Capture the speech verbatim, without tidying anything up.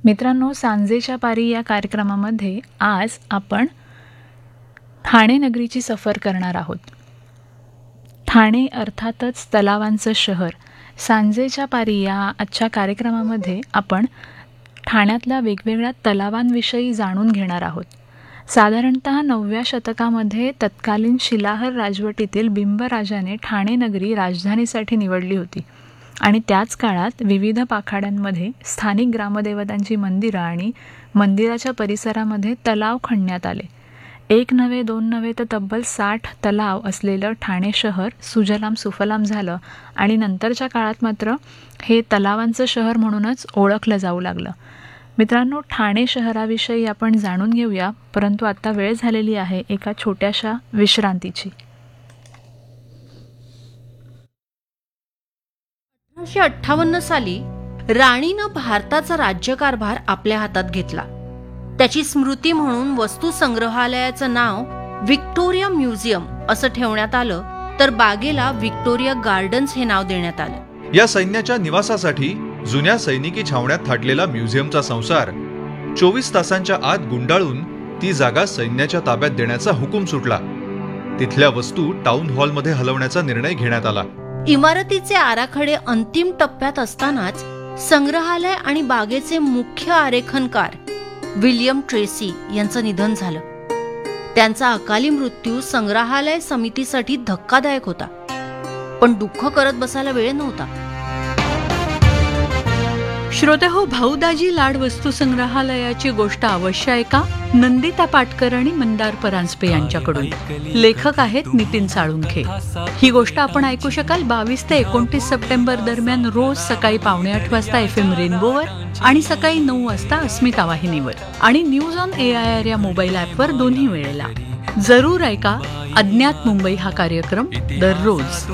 मित्रांनो, सांजेच्या पारी या कार्यक्रमामध्ये आज आपण ठाणे नगरीची सफर करणार आहोत. ठाणे अर्थातच तलावांचं शहर. सांजेच्या पारी या आजच्या कार्यक्रमामध्ये आपण ठाण्यातल्या वेगवेगळ्या तलावांविषयी जाणून घेणार आहोत. साधारणतः नवव्या शतकामध्ये तत्कालीन शिलाहर राजवटीतील बिंबराजाने ठाणे नगरी राजधानीसाठी निवडली होती आणि त्याच काळात विविध पाखाड्यांमध्ये स्थानिक ग्रामदेवतांची मंदिरं आणि मंदिराच्या परिसरामध्ये तलाव खणण्यात आले. एक नव्हे दोन नव्हे तर तब्बल साठ तलाव असलेलं ठाणे शहर सुजलाम सुफलाम झालं आणि नंतरच्या काळात मात्र हे तलावांचं शहर म्हणूनच ओळखलं जाऊ लागलं. मित्रांनो, ठाणे शहराविषयी आपण जाणून घेऊया, परंतु आता वेळ झालेली आहे एका छोट्याशा विश्रांतीची. अठराशे अठ्ठावन्न साली राणीनं भारताचा राज्यकारभार आपल्या हातात घेतला. त्याची स्मृती म्हणून वस्तू संग्रहालयाचं नाव व्हिक्टोरिया म्युझियम असं ठेवण्यात आलं, तर बागेला व्हिक्टोरिया गार्डन्स हे नाव देण्यात आलं. या सैन्याच्या निवासासाठी जुन्या सैनिकी छावण्यात थाटलेला म्युझियमचा संसार चोवीस तासांच्या आत गुंडाळून ती जागा सैन्याच्या ताब्यात देण्याचा हुकूम सुटला. तिथल्या वस्तू टाउन हॉलमध्ये हलवण्याचा निर्णय घेण्यात आला. इमारतीचे आराखडे अंतिम टप्प्यात असतानाच संग्रहालय आणि बागेचे मुख्य आरेखनकार विल्यम ट्रेसी यांचं निधन झालं. त्यांचा अकाली मृत्यू संग्रहालय समितीसाठी धक्कादायक होता, पण दुःख करत बसायला वेळ नव्हता. श्रोतेहो, भाऊदाजी लाड वस्तू संग्रहालयाची गोष्ट अवश्य ऐका. नंदिता पाटकर आणि मंदार परांजपे यांच्याकडून. लेखक आहेत नितीन साळुंखे. ही गोष्ट आपण ऐकू शकाल बावीस ते एकोणतीस सप्टेंबर दरम्यान रोज सकाळी पावणे आठ वाजता एफ एम रेनबोवर आणि सकाळी नऊ वाजता अस्मिता वाहिनीवर आणि news on A I R या मोबाईल ॲपवर दोन्ही वेळेला. जरूर ऐका अज्ञात मुंबई हा कार्यक्रम दररोज.